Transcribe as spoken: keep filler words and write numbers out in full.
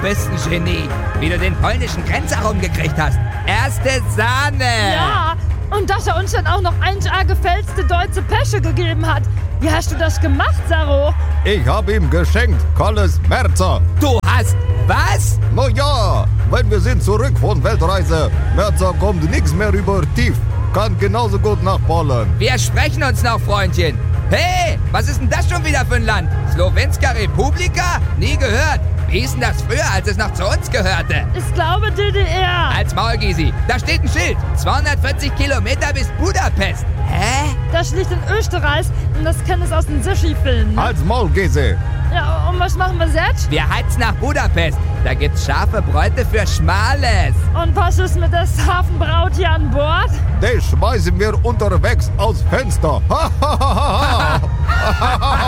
bist ein Genie, wie du den polnischen Grenzer rumgekriegt hast. Erste Sahne! Ja, und dass er uns dann auch noch eins A gefälschte deutsche Päsche gegeben hat. Wie hast du das gemacht, Saro? Ich hab ihm geschenkt, Kalles Merzer. Du hast was? Na ja, wenn wir sind zurück von Weltreise. Merzer kommt nix mehr über tief. Kann genauso gut nach Polen. Wir sprechen uns noch, Freundchen. Hey, was ist denn das schon wieder für ein Land? Slowenska Republika? Nie gehört. Wie hieß denn das früher, als es noch zu uns gehörte? Ich glaube D D R. Als Maul, Gysi. Da steht ein Schild. zweihundertvierzig Kilometer bis Budapest. Hä? Das liegt in Österreich und das kennt es aus den Sushi-Filmen. Als Maul, Gese. Ja, und was machen wir jetzt? Wir heizen nach Budapest. Da gibt's scharfe Bräute für Schmales. Und was ist mit der Hafenbraut hier an Bord? Den schmeißen wir unterwegs aus Fenster. Ha, ha, ha, ha, ha.